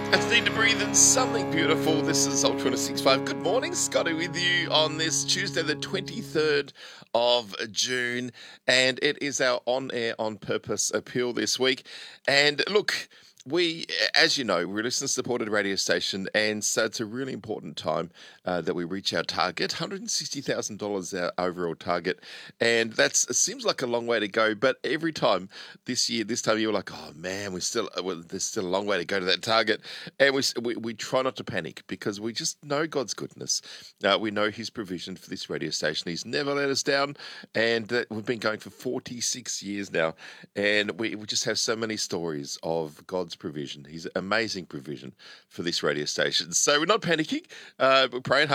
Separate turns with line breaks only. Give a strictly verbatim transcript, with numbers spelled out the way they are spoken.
It's Need to Breathe in Something Beautiful. This is Ultra six five. Good morning, Scotty, with you on this Tuesday, the twenty-third of June. And it is our On Air On Purpose appeal this week. And look, we, as you know, we're a listener supported radio station, and so it's a really important time uh, that we reach our target, one hundred sixty thousand dollars our overall target. And that's it seems like a long way to go, but every time this year, this time you're like, oh man, we're still, well, there's still a long way to go to that target. And we, we, we try not to panic because we just know God's goodness. Uh, we know His provision for this radio station. He's never let us down, and uh, we've been going for forty-six years now, and we, we just have so many stories of God's provision. His amazing provision for this radio station. So we're not panicking. Uh, we're praying hard.